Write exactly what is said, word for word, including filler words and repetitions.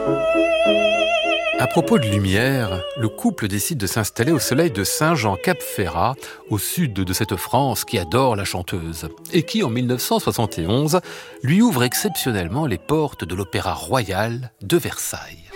À propos de lumière, le couple décide de s'installer au soleil de Saint-Jean-Cap-Ferrat, au sud de cette France qui adore la chanteuse, et qui, en mille neuf cent soixante et onze, lui ouvre exceptionnellement les portes de l'Opéra Royal de Versailles.